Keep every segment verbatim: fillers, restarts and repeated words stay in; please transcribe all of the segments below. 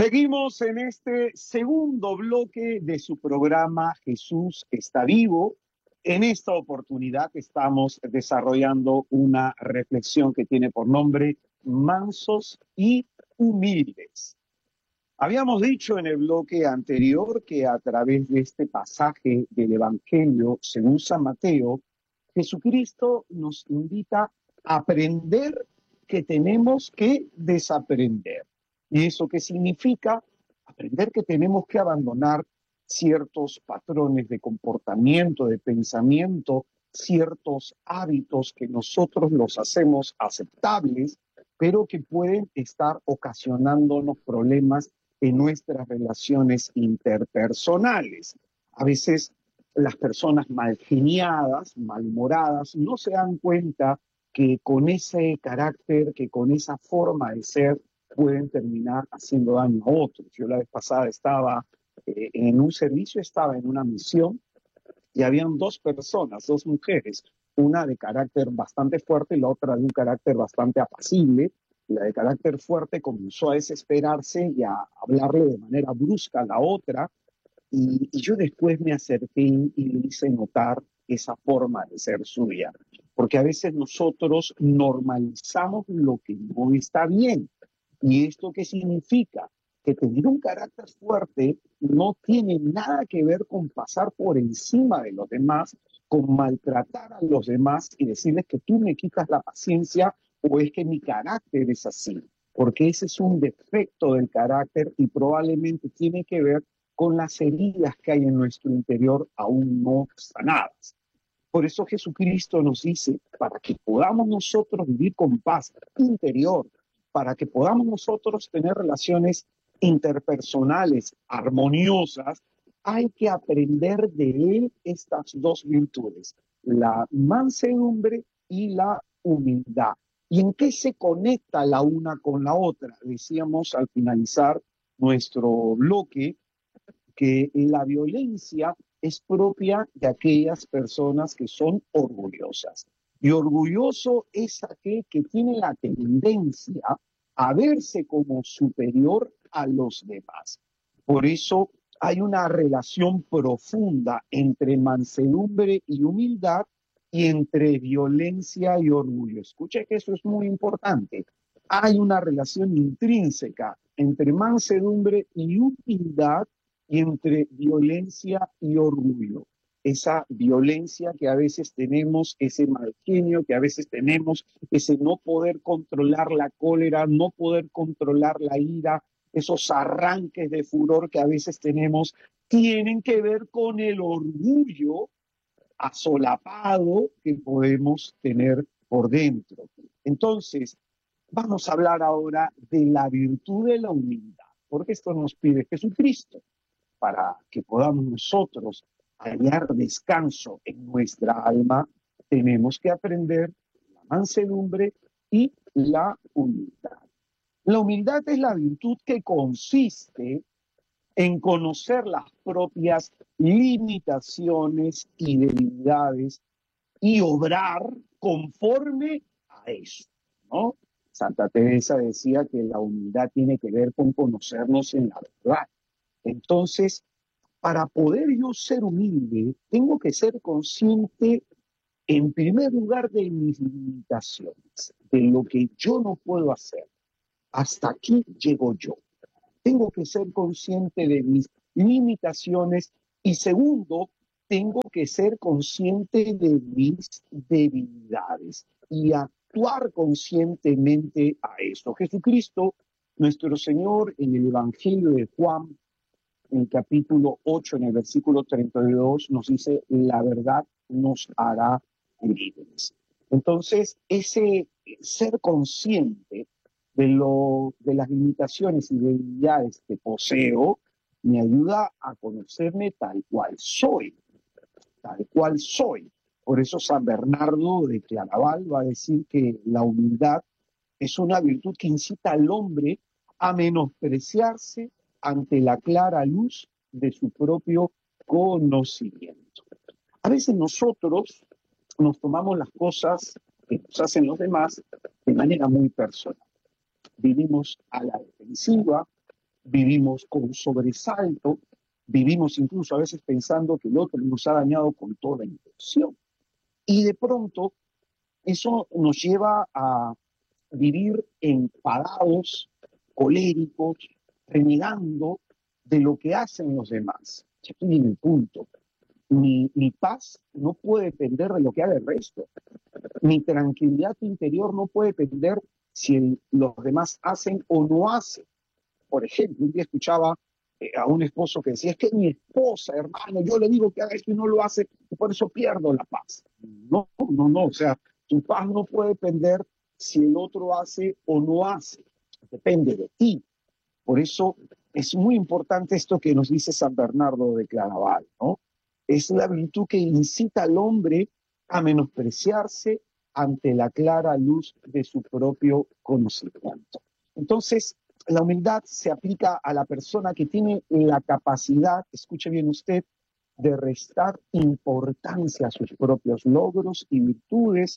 Seguimos en este segundo bloque de su programa Jesús está vivo. En esta oportunidad estamos desarrollando una reflexión que tiene por nombre Mansos y Humildes. Habíamos dicho en el bloque anterior que a través de este pasaje del Evangelio según San Mateo, Jesucristo nos invita a aprender que tenemos que desaprender. ¿Y eso qué significa? Aprender que tenemos que abandonar ciertos patrones de comportamiento, de pensamiento, ciertos hábitos que nosotros los hacemos aceptables, pero que pueden estar ocasionándonos problemas en nuestras relaciones interpersonales. A veces las personas malgeniadas, malhumoradas, no se dan cuenta que con ese carácter, que con esa forma de ser, pueden terminar haciendo daño a otros. Yo la vez pasada estaba eh, en un servicio, estaba en una misión, y habían dos personas, dos mujeres, una de carácter bastante fuerte y la otra de un carácter bastante apacible. La de carácter fuerte comenzó a desesperarse y a hablarle de manera brusca a la otra, y, y yo después me acerqué y le hice notar esa forma de ser suya, porque a veces nosotros normalizamos lo que no está bien. ¿Y esto qué significa? Que tener un carácter fuerte no tiene nada que ver con pasar por encima de los demás, con maltratar a los demás y decirles que tú me quitas la paciencia o es que mi carácter es así, porque ese es un defecto del carácter y probablemente tiene que ver con las heridas que hay en nuestro interior aún no sanadas. Por eso Jesucristo nos dice, para que podamos nosotros vivir con paz interior, para que podamos nosotros tener relaciones interpersonales armoniosas, hay que aprender de él estas dos virtudes, la mansedumbre y la humildad. ¿Y en qué se conecta la una con la otra? Decíamos al finalizar nuestro bloque que la violencia es propia de aquellas personas que son orgullosas. Y orgulloso es aquel que tiene la tendencia a verse como superior a los demás. Por eso hay una relación profunda entre mansedumbre y humildad y entre violencia y orgullo. Escuche que eso es muy importante. Hay una relación intrínseca entre mansedumbre y humildad y entre violencia y orgullo. Esa violencia que a veces tenemos, ese mal genio que a veces tenemos, ese no poder controlar la cólera, no poder controlar la ira, esos arranques de furor que a veces tenemos, tienen que ver con el orgullo asolapado que podemos tener por dentro. Entonces, vamos a hablar ahora de la virtud de la humildad, porque esto nos pide Jesucristo para que podamos nosotros hallar descanso en nuestra alma, tenemos que aprender la mansedumbre y la humildad. La humildad es la virtud que consiste en conocer las propias limitaciones y debilidades y obrar conforme a eso, ¿no? Santa Teresa decía que la humildad tiene que ver con conocernos en la verdad. Entonces, para poder yo ser humilde, tengo que ser consciente, en primer lugar, de mis limitaciones, de lo que yo no puedo hacer. Hasta aquí llego yo. Tengo que ser consciente de mis limitaciones y segundo, tengo que ser consciente de mis debilidades y actuar conscientemente a eso. Jesucristo, nuestro Señor, en el Evangelio de Juan, en el capítulo ocho, en el versículo treinta y dos, nos dice, la verdad nos hará libres. Entonces, ese ser consciente de, lo, de las limitaciones y debilidades que poseo, me ayuda a conocerme tal cual soy, tal cual soy. Por eso San Bernardo de Claraval va a decir que la humildad es una virtud que incita al hombre a menospreciarse ante la clara luz de su propio conocimiento. A veces nosotros nos tomamos las cosas que nos hacen los demás de manera muy personal. Vivimos a la defensiva, vivimos con sobresalto, vivimos incluso a veces pensando que el otro nos ha dañado con toda intención. Y de pronto eso nos lleva a vivir enfadados, coléricos, renegando de lo que hacen los demás. Ya estoy en el punto. Mi, mi paz no puede depender de lo que haga el resto. Mi tranquilidad interior no puede depender si el, los demás hacen o no hacen. Por ejemplo, un día escuchaba eh, a un esposo que decía, es que mi esposa, hermano, yo le digo que haga esto y no lo hace, y por eso pierdo la paz. No, no, no, o sea, tu paz no puede depender si el otro hace o no hace, depende de ti. Por eso es muy importante esto que nos dice San Bernardo de Claraval, ¿no? Es la virtud que incita al hombre a menospreciarse ante la clara luz de su propio conocimiento. Entonces, la humildad se aplica a la persona que tiene la capacidad, escuche bien usted, de restar importancia a sus propios logros y virtudes,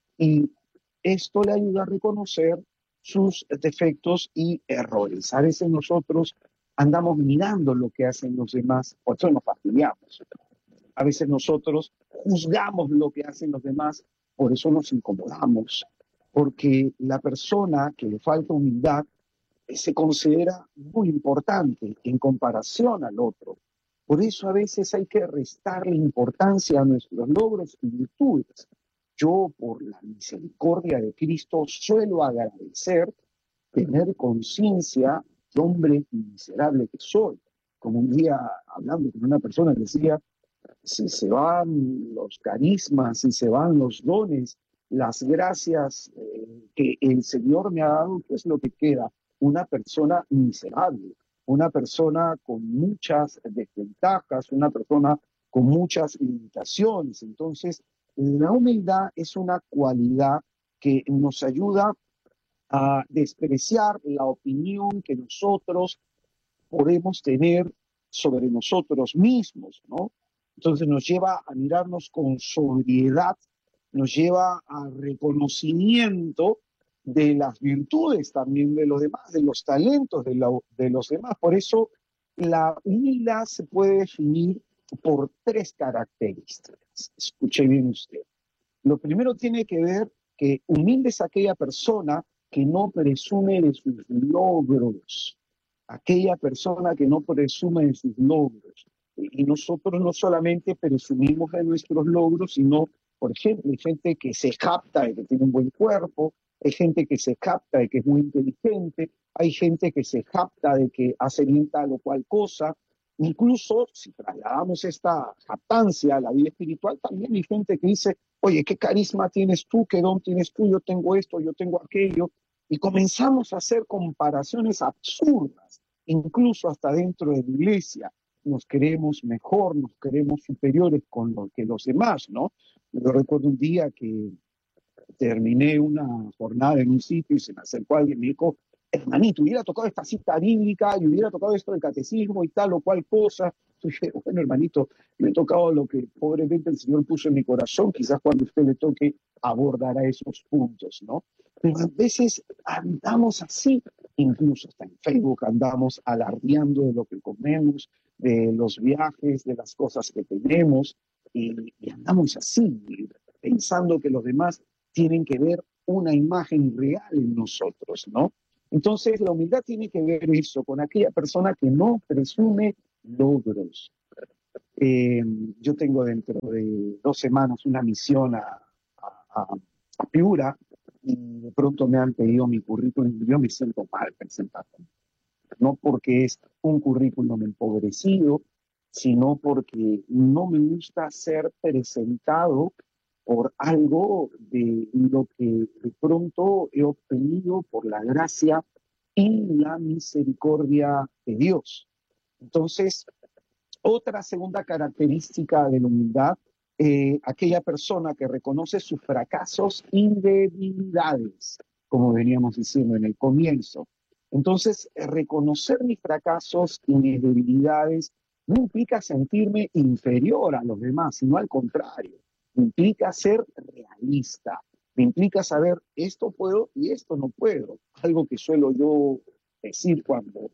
y esto le ayuda a reconocer sus defectos y errores. A veces nosotros andamos mirando lo que hacen los demás, por eso nos fastidiamos. A veces nosotros juzgamos lo que hacen los demás, por eso nos incomodamos, porque la persona que le falta humildad se considera muy importante en comparación al otro. Por eso a veces hay que restarle importancia a nuestros logros y virtudes. Yo, por la misericordia de Cristo, suelo agradecer tener conciencia de hombre miserable que soy. Como un día hablando con una persona decía, si se van los carismas, si se van los dones, las gracias eh, que el Señor me ha dado, ¿qué es lo que queda? Una persona miserable, una persona con muchas desventajas, una persona con muchas limitaciones. Entonces, la humildad es una cualidad que nos ayuda a despreciar la opinión que nosotros podemos tener sobre nosotros mismos, ¿no? Entonces nos lleva a mirarnos con sobriedad, nos lleva a reconocimiento de las virtudes también de los demás, de los talentos de, la, de los demás. Por eso la humildad se puede definir por tres características. Escuche bien usted. Lo primero tiene que ver que humilde es aquella persona que no presume de sus logros, aquella persona que no presume de sus logros. Y nosotros no solamente presumimos de nuestros logros, sino, por ejemplo, hay gente que se capta de que tiene un buen cuerpo, hay gente que se capta de que es muy inteligente, hay gente que se capta de que hace bien tal o cual cosa. Incluso si trasladamos esta jactancia a la vida espiritual, también hay gente que dice, oye, ¿qué carisma tienes tú? ¿Qué don tienes tú? Yo tengo esto, yo tengo aquello. Y comenzamos a hacer comparaciones absurdas, incluso hasta dentro de la iglesia. Nos creemos mejor, nos creemos superiores con lo que los demás, ¿no? Yo recuerdo un día que terminé una jornada en un sitio y se me acercó alguien y me dijo, hermanito, hubiera tocado esta cita bíblica y hubiera tocado esto del catecismo y tal o cual cosa. Yo dije, bueno, hermanito, me he tocado lo que pobremente el Señor puso en mi corazón, quizás cuando a usted le toque abordará esos puntos, ¿no? Pero a veces andamos así, incluso hasta en Facebook andamos alardeando de lo que comemos, de los viajes, de las cosas que tenemos, y, y andamos así, pensando que los demás tienen que ver una imagen real en nosotros, ¿no? Entonces, la humildad tiene que ver eso, con aquella persona que no presume logros. Eh, yo tengo dentro de dos semanas una misión a, a, a Piura y de pronto me han pedido mi currículum y yo me siento mal presentando. No porque es un currículum empobrecido, sino porque no me gusta ser presentado por algo de lo que de pronto he obtenido por la gracia y la misericordia de Dios. Entonces, otra segunda característica de la humildad, eh, aquella persona que reconoce sus fracasos y debilidades, como veníamos diciendo en el comienzo. Entonces, reconocer mis fracasos y mis debilidades no implica sentirme inferior a los demás, sino al contrario, implica ser realista, me implica saber esto puedo y esto no puedo, algo que suelo yo decir cuando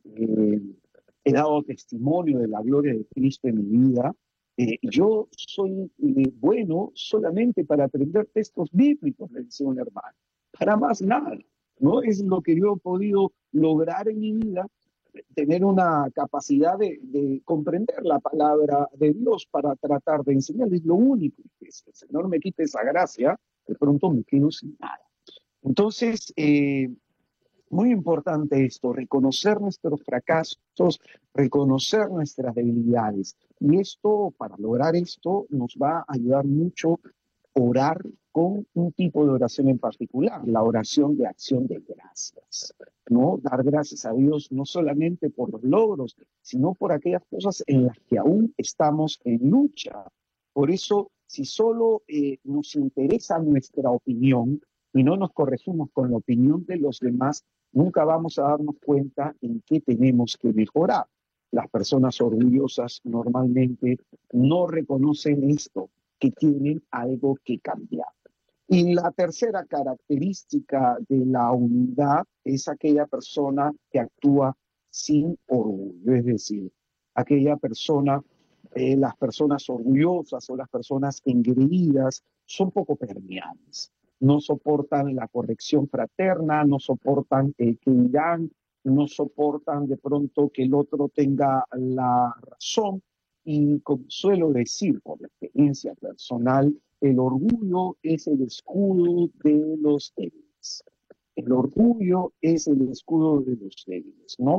eh, he dado testimonio de la gloria de Cristo en mi vida. Eh, yo soy eh, bueno solamente para aprender textos bíblicos, le decía un hermano, para más nada. ¿No? Es lo que yo he podido lograr en mi vida, tener una capacidad de, de comprender la palabra de Dios para tratar de enseñar. Es lo único que si el Señor me quite esa gracia, de pronto me quedo sin nada. Entonces, eh, muy importante esto, reconocer nuestros fracasos, reconocer nuestras debilidades. Y esto, para lograr esto, nos va a ayudar mucho orar con un tipo de oración en particular, la oración de acción de gracias, ¿no? Dar gracias a Dios no solamente por los logros, sino por aquellas cosas en las que aún estamos en lucha. Por eso, si solo eh, nos interesa nuestra opinión y no nos corregimos con la opinión de los demás, nunca vamos a darnos cuenta en qué tenemos que mejorar. Las personas orgullosas normalmente no reconocen esto, que tienen algo que cambiar. Y la tercera característica de la humildad es aquella persona que actúa sin orgullo, es decir, aquella persona, eh, las personas orgullosas o las personas engreídas son poco permeables, no soportan la corrección fraterna, no soportan el que dirán, no soportan de pronto que el otro tenga la razón. Y como suelo decir por la experiencia personal, el orgullo es el escudo de los débiles. El orgullo es el escudo de los débiles, ¿no?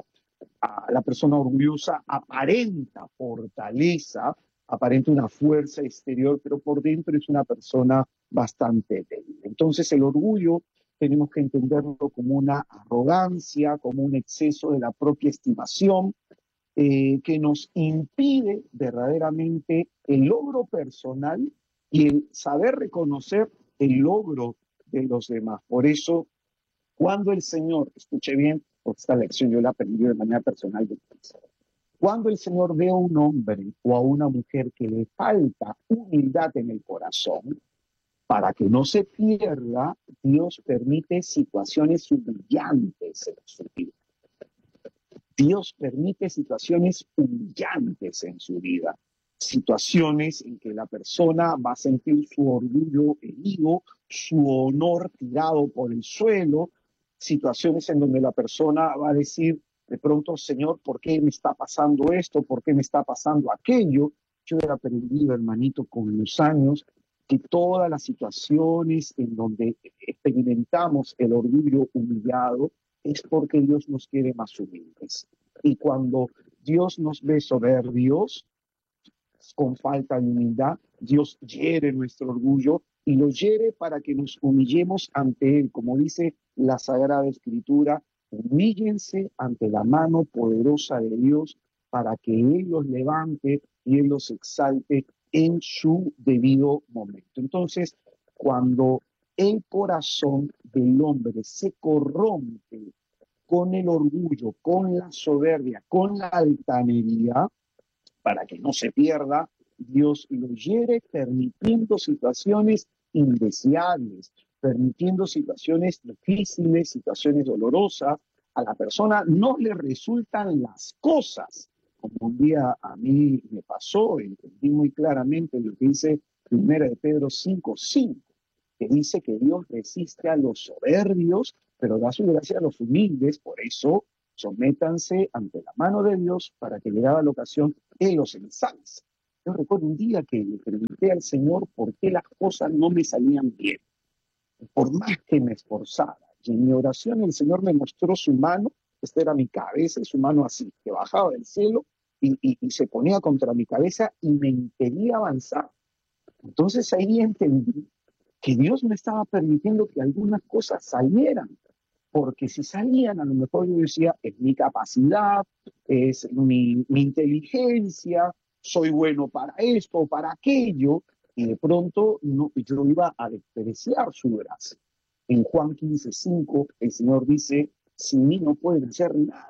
A la persona orgullosa aparenta fortaleza, aparenta una fuerza exterior, pero por dentro es una persona bastante débil. Entonces el orgullo tenemos que entenderlo como una arrogancia, como un exceso de la propia estimación, eh, que nos impide verdaderamente el logro personal y el saber reconocer el logro de los demás. Por eso, cuando el Señor, escuche bien, porque esta lección yo la aprendí de manera personal de Cristo, cuando el Señor ve a un hombre o a una mujer que le falta humildad en el corazón, para que no se pierda, Dios permite situaciones humillantes en su vida. Dios permite situaciones humillantes en su vida, situaciones en que la persona va a sentir su orgullo herido, su honor tirado por el suelo, situaciones en donde la persona va a decir de pronto, Señor, ¿por qué me está pasando esto? ¿Por qué me está pasando aquello? Yo he aprendido, hermanito, con los años, que todas las situaciones en donde experimentamos el orgullo humillado, es porque Dios nos quiere más humildes. Y cuando Dios nos ve soberbios, con falta de humildad, Dios hiere nuestro orgullo y lo hiere para que nos humillemos ante Él. Como dice la Sagrada Escritura, humíllense ante la mano poderosa de Dios para que Él los levante y Él los exalte en su debido momento. Entonces, cuando el corazón del hombre se corrompe con el orgullo, con la soberbia, con la altanería, para que no se pierda, Dios lo hiere permitiendo situaciones indeseables, permitiendo situaciones difíciles, situaciones dolorosas. A la persona no le resultan las cosas. Como un día a mí me pasó, entendí muy claramente lo que dice Primera de Pedro cinco cinco, que dice que Dios resiste a los soberbios, pero da su gracia a los humildes. Por eso, sométanse ante la mano de Dios para que llegada la ocasión, Él los ensalce. Yo recuerdo un día que le pregunté al Señor por qué las cosas no me salían bien, por más que me esforzara. Y en mi oración el Señor me mostró su mano, esta era mi cabeza, y su mano así, que bajaba del cielo y, y, y se ponía contra mi cabeza y me impedía avanzar. Entonces ahí entendí que Dios me estaba permitiendo que algunas cosas salieran, porque si salían, a lo mejor yo decía, es mi capacidad, es mi, mi inteligencia, soy bueno para esto o para aquello, y de pronto no, yo iba a despreciar su gracia. En Juan quince cinco, el Señor dice, sin mí no pueden hacer nada.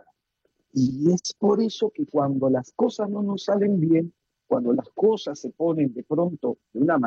Y es por eso que cuando las cosas no nos salen bien, cuando las cosas se ponen de pronto de una manera